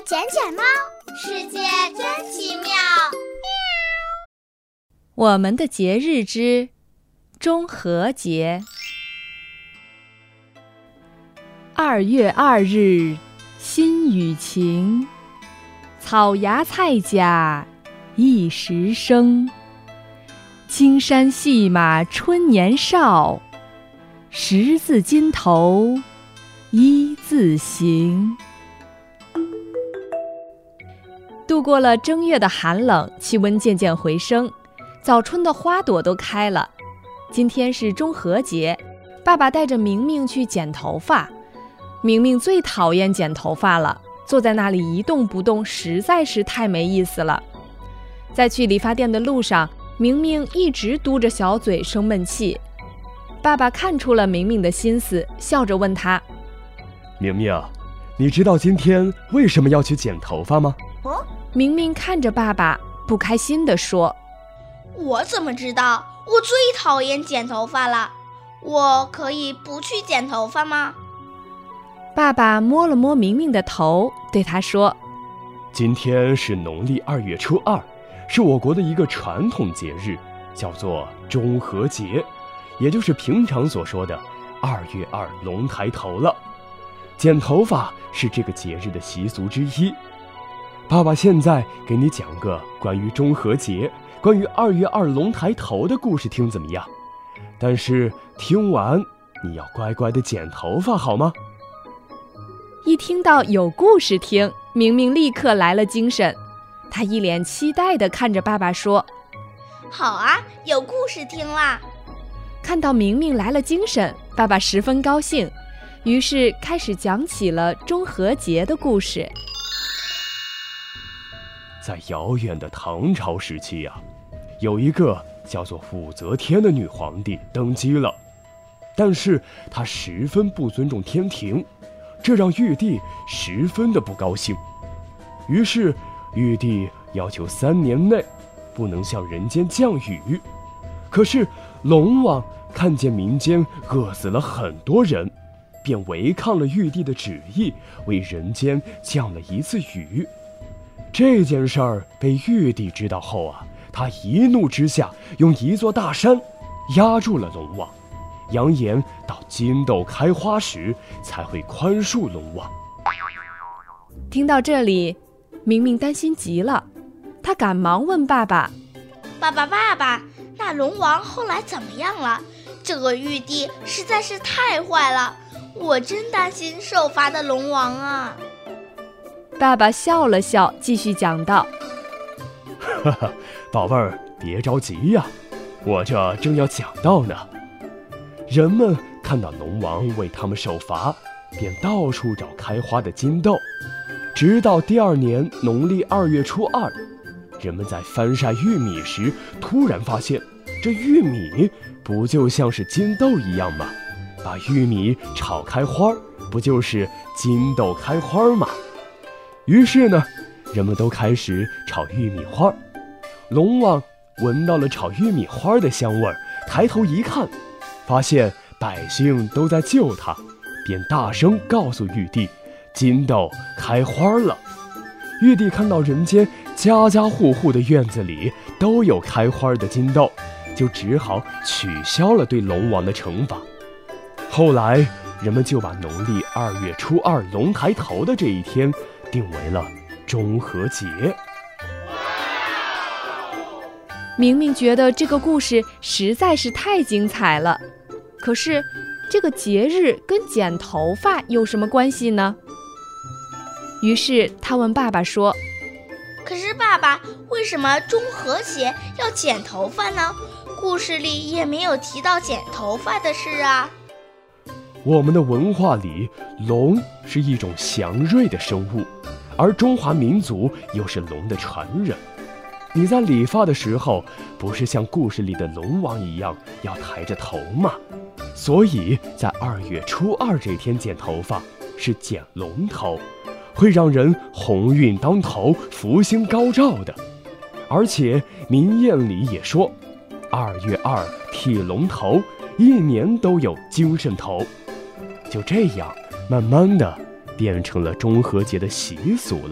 捡捡猫，世界真奇妙。 我们的节日之中和节。2月2日，新雨晴，草芽菜荚一时生。青山细马春年少，十字金头一字行。度过了正月的寒冷，气温渐渐回升，早春的花朵都开了。今天是中和节，爸爸带着明明去剪头发。明明最讨厌剪头发了，坐在那里一动不动，实在是太没意思了。在去理发店的路上，明明一直嘟着小嘴生闷气。爸爸看出了明明的心思，笑着问他： 明明，你知道今天为什么要去剪头发吗？ 明明看着爸爸，不开心地说： 我怎么知道？我最讨厌剪头发了，我可以不去剪头发吗？ 爸爸摸了摸明明的头，对他说： 今天是农历2月初2，是我国的一个传统节日，叫做中和节，也就是平常所说的2月2龙抬头了。剪头发是这个节日的习俗之一。爸爸现在给你讲个关于中和节、关于2月2龙抬头的故事，听怎么样？但是听完你要乖乖地剪头发，好吗？ 一听到有故事听，明明立刻来了精神。他一脸期待地看着爸爸说： 好啊，有故事听啦。 看到明明来了精神，爸爸十分高兴，于是开始讲起了中和节的故事。 在遥远的唐朝时期有一个叫做武则天的女皇帝登基了，但是她十分不尊重天庭，这让玉帝十分的不高兴。于是玉帝要求3年内不能向人间降雨。可是龙王看见民间饿死了很多人，便违抗了玉帝的旨意，为人间降了一次雨。这件事儿被玉帝知道后他一怒之下用一座大山压住了龙王，扬言到金豆开花时才会宽恕龙王。 听到这里，明明担心极了，他赶忙问爸爸： 爸爸，那龙王后来怎么样了？这个玉帝实在是太坏了，我真担心受罚的龙王啊。 爸爸笑了笑，继续讲道： 宝贝儿，别着急我这正要讲到呢。人们看到龙王为他们受罚，便到处找开花的金豆，直到第2年农历2月初2，人们在翻晒玉米时，突然发现这玉米不就像是金豆一样吗？把玉米炒开花，不就是金豆开花吗？于是呢，人们都开始炒玉米花。龙王闻到了炒玉米花的香味，抬头一看，发现百姓都在救他，便大声告诉玉帝，金豆开花了。玉帝看到人间家家户户的院子里都有开花的金豆，就只好取消了对龙王的惩罚。后来人们就把农历2月初2龙抬头的这一天定为了中和节。 明明觉得这个故事实在是太精彩了，可是这个节日跟剪头发有什么关系呢？于是他问爸爸说： 可是爸爸，为什么中和节要剪头发呢？故事里也没有提到剪头发的事啊。 我们的文化里，龙是一种祥瑞的生物，而中华民族又是龙的传人。你在理发的时候，不是像故事里的龙王一样要抬着头吗？所以在2月初2这天剪头发是剪龙头，会让人鸿运当头，福星高照的。而且民谚里也说，2月2剃龙头，1年都有精神头。就这样，慢慢的变成了中和节的习俗了。